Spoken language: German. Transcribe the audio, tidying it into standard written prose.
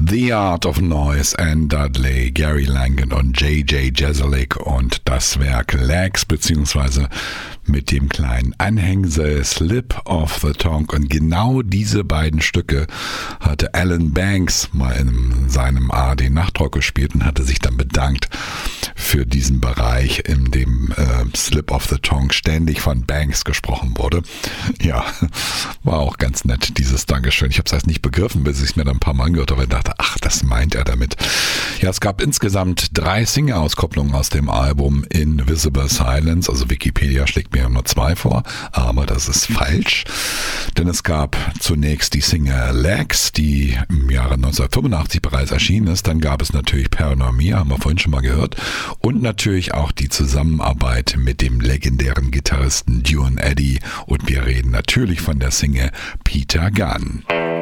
The Art of Noise, Anne Dudley, Gary Langan und J.J. Jeselnik und das Werk Legs, beziehungsweise mit dem kleinen Anhängsel Slip of the Tongue. Und genau diese beiden Stücke hatte Alan Banks mal in seinem ARD Nachtrock gespielt und hatte sich dann bedankt für diesen Bereich, in dem Slip of the Tongue ständig von Banks gesprochen wurde. Ja, war auch ganz nett, dieses Dankeschön. Ich habe es erst nicht begriffen, bis ich es mir dann ein paar Mal angehört habe und dachte, ach, das meint er damit. Ja, es gab insgesamt 3 Single-Auskopplungen aus dem Album Invisible Silence. Also Wikipedia schlägt mir nur 2 vor, aber das ist falsch. Denn es gab zunächst die Single Legs, die im Jahre 1985 bereits erschienen ist. Dann gab es natürlich Paranormia, haben wir vorhin schon mal gehört. Und natürlich auch die Zusammenarbeit mit dem legendären Gitarristen Duane Eddy. Und wir reden natürlich von der Single Peter Gunn.